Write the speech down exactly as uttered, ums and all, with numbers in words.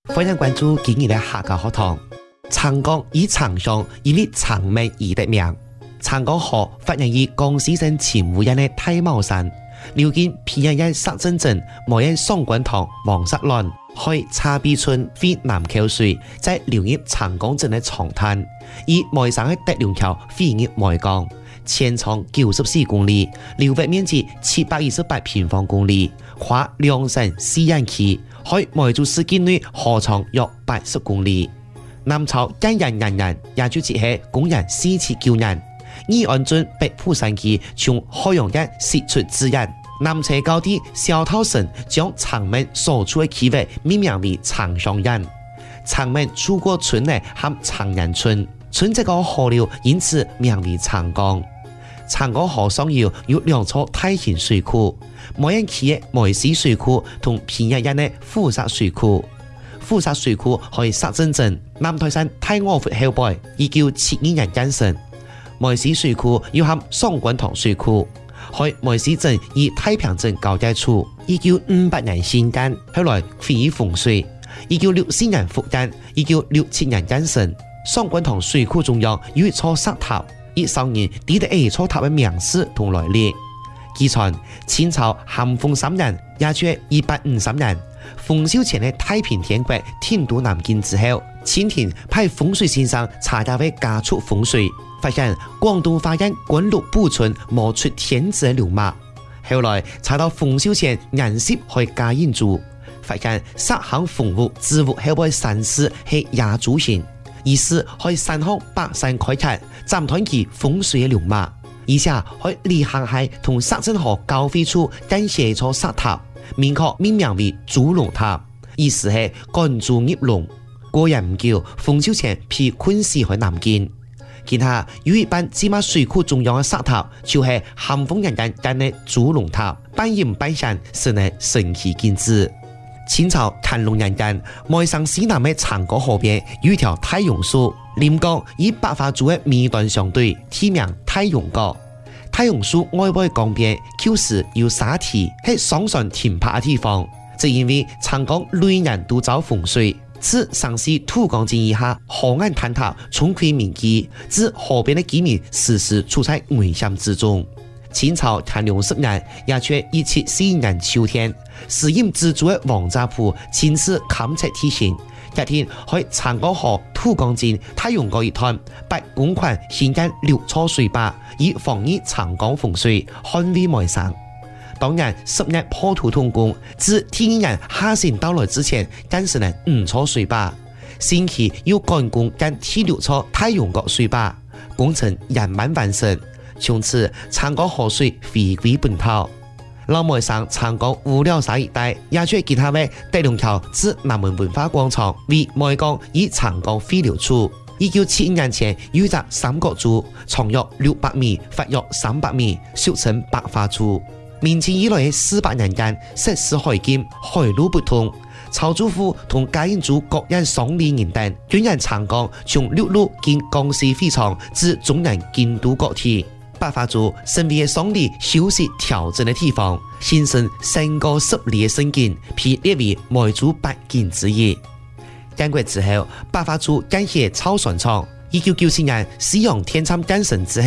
欢迎关注今日的客家学堂。长江以长江以列长命而得名。长江河发源于江西省前湖县的太茂山，流经偏远石镇镇、莫县双管塘、黄石峦、去茶壁村、飞南口水，再流入长江镇的长滩，以梅山的德龙桥飞入梅江，全长九十四公里，流域面积七百二十八平方公里，跨两省四县区，去梅州市境内河长约八十公里。南朝建仁元年，也就是公元四七九年，义安郡北浦山区从海洋间释出资源，南斜高地小涛神将长门所处的区域命名为长上人。长门出过村内和长人村，村这个河流因此名为长江。长江河上游有两处大型水库，梅县区的梅溪水库同偏远县的富沙水库。富沙水库在石镇镇南台山太峨湖后背，一九七二年建成。梅溪水库又含双管塘水库，在梅溪镇与太平镇交界处，一九五八年兴建，后来废于洪水。一九六四年复建，一九六七年建成。双管塘水库中央有一座石塔，以上人记得这座塔的名字同来历。据传，清朝咸丰三年，也就是一八五三年，冯秀全的太平天国迁都南京之后，清廷派风水先生查查为加速风水，发现广东花县官禄布村冒出天子的流马。后来查到冯秀全人设去加印珠，发现石行凤屋子屋后背山寺是亚族型，意思去山行百山开开，斩断其风水的流马。以下去离航海同石镇河交汇处建设一座石塔，明确命名为猪龙塔，意思是赶猪入龙。果然唔久，冯秀全被困死在南京。其他有一班芝麻水库中央的石塔，就是咸丰年间建的猪龙塔，半阴半闪，是呢神奇景致。清朝乾隆年间，梅山西南的长江河边有一条太阳树，临江以百花竹的尾端相对，题名太阳阁。太阳树外背江边就是有沙堤，是上船停泊的地方。只因为长江每年都遭洪水，自上溪土江井以下河岸坍塌，冲溃民居，致河边的居民时时处在危险之中。清朝乾隆十年，也就是一七四一年秋天，时任知州的王乍甫亲自勘测地形，决定在长江河土江井太阳阁一端，把公款新建六处水坝，以防御长江洪水，捍卫梅山。当然，十年破土动工，自第二年夏晟到来之前，建成了五处水坝。新期又赶工建第六处太阳阁水坝，工程圆满完成。从此，长江河水回归本土。老梅山长江五寮沙一带，也就是其他的德龙桥至南门文化广场，为梅江以长江汇流处。一九七一年前，有一只三角珠，长约六百米，宽约三百米，俗称百花珠。明清以来的四百年间，实施海禁，海路不通。曹祖父同嘉应珠各人双利银弹，卷入长江，从陆路经江西飞长至中原京都各地。百花珠成为双利休息调整的地方，形成整个十里的胜景，被列为梅州八景之一。建国之后，百花珠建设造船厂。一九九七年，使用天参建成之后，